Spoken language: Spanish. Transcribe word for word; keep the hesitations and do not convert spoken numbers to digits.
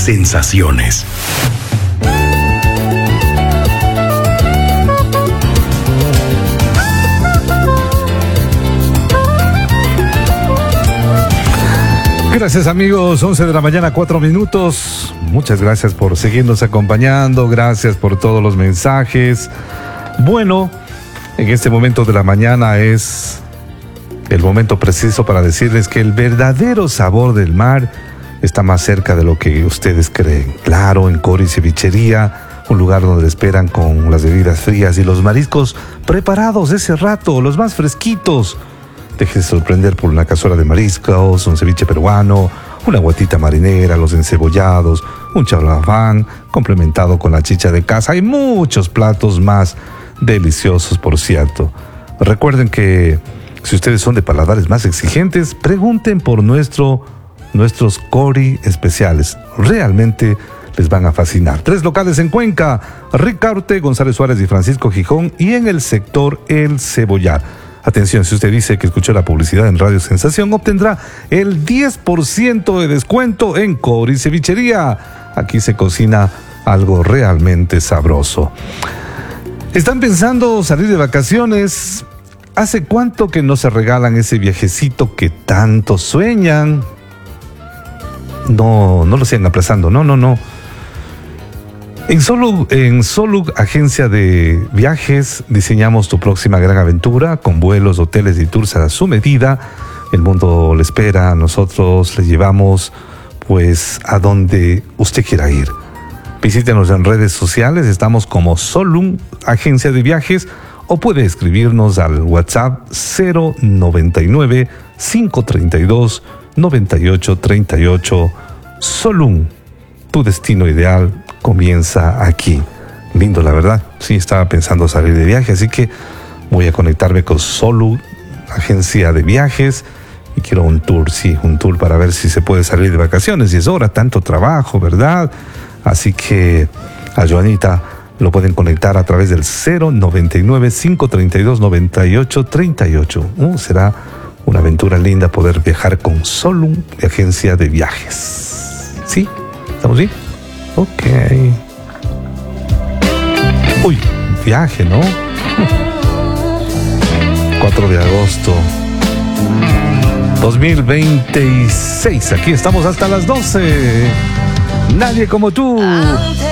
sensaciones. Gracias amigos, once de la mañana, cuatro minutos. Muchas gracias por seguirnos acompañando, gracias por todos los mensajes. Bueno, en este momento de la mañana es el momento preciso para decirles que el verdadero sabor del mar está más cerca de lo que ustedes creen. Claro, en Cori Cevichería, un lugar donde esperan con las bebidas frías y los mariscos preparados ese rato, los más fresquitos. Déjese sorprender por una cazuela de mariscos, un ceviche peruano, una guatita marinera, los encebollados, un chablafán complementado con la chicha de casa y muchos platos más deliciosos, por cierto. Recuerden que si ustedes son de paladares más exigentes, pregunten por nuestro, nuestros Cori especiales. Realmente les van a fascinar. Tres locales en Cuenca: Ricarte, González Suárez y Francisco Gijón, y en el sector El Cebollar. Atención, si usted dice que escuchó la publicidad en Radio Sensación, obtendrá el diez por ciento de descuento en Cori Cevichería. Aquí se cocina algo realmente sabroso. ¿Están pensando salir de vacaciones? ¿Hace cuánto que no se regalan ese viajecito que tanto sueñan? No, no lo sigan aplazando, no, no, no. En Solug, en Solug, agencia de viajes, diseñamos tu próxima gran aventura con vuelos, hoteles y tours a su medida. El mundo le espera, nosotros le llevamos pues a donde usted quiera ir. Visítenos en redes sociales, estamos como Solug, agencia de viajes, o puede escribirnos al WhatsApp cero noventa y nueve, cinco treinta y dos, noventa y ocho treinta y ocho. Solug, tu destino ideal comienza aquí. Lindo, la verdad. Sí, estaba pensando salir de viaje, así que voy a conectarme con Solug, agencia de viajes, y quiero un tour, sí, un tour para ver si se puede salir de vacaciones. Y es hora, tanto trabajo, ¿verdad? Así que a Joanita lo pueden conectar a través del cero noventa y nueve, cinco treinta y dos, noventa y ocho treinta y ocho. Uh, será una aventura linda poder viajar con Solug, agencia de viajes. ¿Sí? ¿Estamos bien? Ok. Uy, viaje, ¿no? cuatro de agosto dos mil veintiséis. Aquí estamos hasta las doce. Nadie como tú.